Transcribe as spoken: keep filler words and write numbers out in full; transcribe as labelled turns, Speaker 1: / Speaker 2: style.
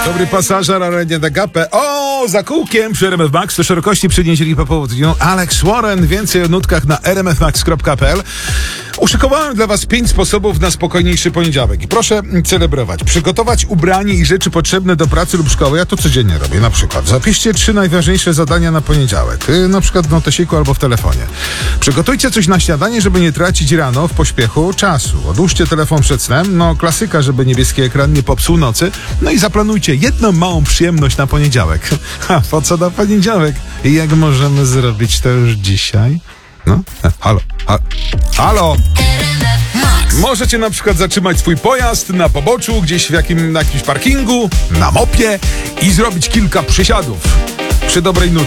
Speaker 1: Dobry pasażer, ale nie dagapę. O, za kółkiem przy R M F Max to szerokości przy niedzieli po południu. Alex Warren, więcej o nutkach na r m f max kropka p l. Uszykowałem dla was pięć sposobów na spokojniejszy poniedziałek. I proszę celebrować. Przygotować ubranie i rzeczy potrzebne do pracy lub szkoły. Ja to codziennie robię. Na przykład zapiszcie trzy najważniejsze zadania na poniedziałek. Yy, na przykład w notesiku albo w telefonie. Przygotujcie coś na śniadanie, żeby nie tracić rano w pośpiechu czasu. Odłóżcie telefon przed snem. No klasyka, żeby niebieski ekran nie popsuł nocy. No i zaplanujcie jedną małą przyjemność na poniedziałek. Ha, po co na poniedziałek? I jak możemy zrobić to już dzisiaj? No, e, halo, ha, halo! Możecie na przykład zatrzymać swój pojazd na poboczu, gdzieś w jakim, na jakimś parkingu, na mopie i zrobić kilka przysiadów przy dobrej nucie.